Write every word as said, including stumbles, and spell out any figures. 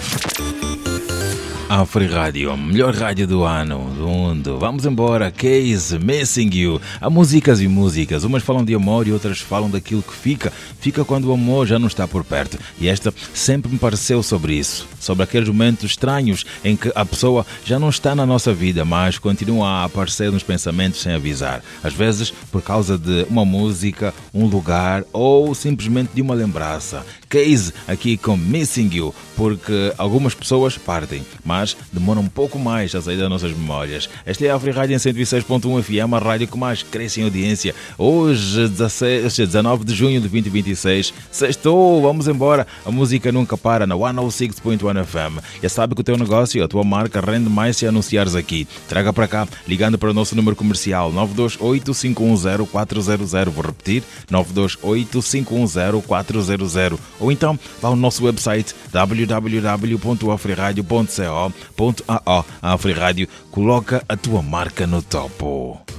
A Free Rádio, a melhor rádio do ano, do mundo. Vamos embora, Case, Missing You. Há músicas e músicas, umas falam de amor e outras falam daquilo que fica. Fica quando o amor já não está por perto. E esta sempre me pareceu sobre isso. Sobre aqueles momentos estranhos em que a pessoa já não está na nossa vida, mas continua a aparecer nos pensamentos sem avisar. Às vezes por causa de uma música, um lugar ou simplesmente de uma lembrança. Case aqui com Missing You, porque algumas pessoas partem, mas demora um pouco mais a sair das nossas memórias. Esta é a Free Rádio em cento e seis ponto um F M, a rádio que mais cresce em audiência. Hoje, dezanove de junho de dois mil e vinte e seis, sextou, vamos embora. A música nunca para na cento e seis ponto um F M. Já sabe que o teu negócio, a tua marca rende mais se anunciares aqui. Traga para cá, ligando para o nosso número comercial nove dois oito, cinco um zero, quatro zero zero. Vou repetir, nove dois oito, cinco um zero, quatro zero zero. Ou então, vá ao nosso website w w w ponto afriradio ponto co ponto a o. A Free Rádio coloca a tua marca no topo.